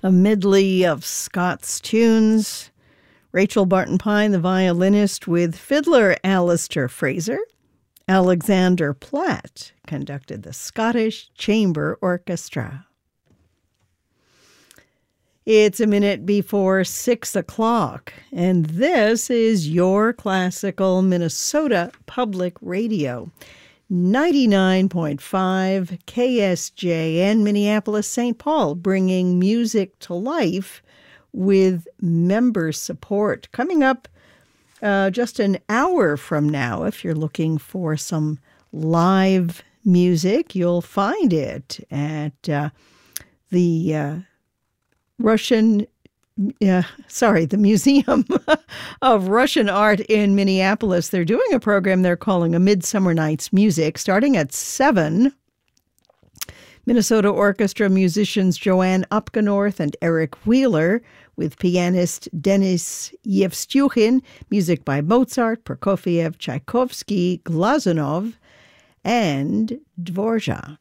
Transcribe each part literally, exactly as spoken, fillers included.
A medley of Scots tunes. Rachel Barton Pine, the violinist, with fiddler Alistair Fraser. Alexander Platt conducted the Scottish Chamber Orchestra. It's a minute before six o'clock, and this is your classical Minnesota Public Radio. ninety-nine point five K S J N, Minneapolis, Saint Paul, bringing music to life with member support. Coming up uh, just an hour from now, if you're looking for some live music, you'll find it at uh, the uh, Russian, uh, sorry, the Museum of Russian Art in Minneapolis. They're doing a program they're calling A Midsummer Night's Music, starting at seven. Minnesota Orchestra musicians Joanne Upgenorth and Eric Wheeler, with pianist Denis Yevstyukhin, music by Mozart, Prokofiev, Tchaikovsky, Glazunov, and Dvorak.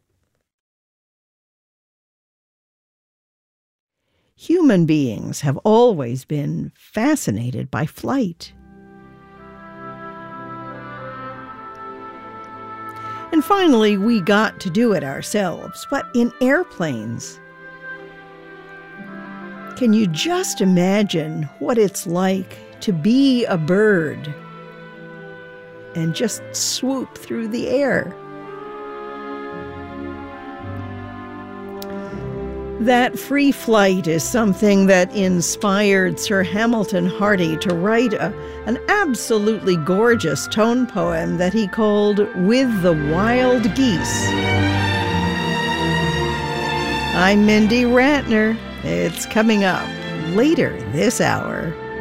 Human beings have always been fascinated by flight. And finally, we got to do it ourselves, but in airplanes. Can you just imagine what it's like to be a bird and just swoop through the air? That free flight is something that inspired Sir Hamilton Hardy to write a, an absolutely gorgeous tone poem that he called With the Wild Geese. I'm Mindy Ratner. It's coming up later this hour.